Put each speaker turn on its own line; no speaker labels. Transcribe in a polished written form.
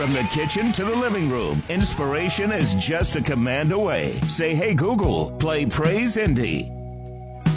From the kitchen to the living room, inspiration is just a command away. Say, hey, Google, play Praise Indy.